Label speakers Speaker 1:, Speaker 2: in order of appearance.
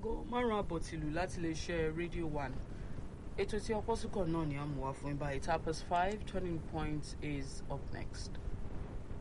Speaker 1: aago márùn-ún àbọ̀ tìlù láti lè ṣe Radio 1. Ètò tí ọpọ́sùkọ̀ náà ni a mú wá fún ibà. 5 turning point is up next.